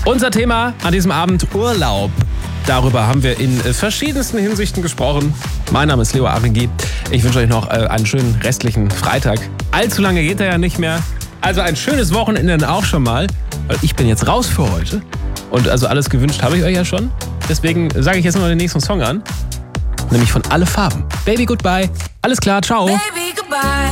Unser Thema an diesem Abend: Urlaub. Darüber haben wir in verschiedensten Hinsichten gesprochen. Mein Name ist Leo Aringi. Ich wünsche euch noch einen schönen restlichen Freitag. Allzu lange geht er ja nicht mehr. Also ein schönes Wochenende dann auch schon mal. Weil ich bin jetzt raus für heute. Und also alles gewünscht habe ich euch ja schon. Deswegen sage ich jetzt noch den nächsten Song an. Nämlich von Alle Farben. Baby Goodbye. Alles klar, ciao. Baby, goodbye.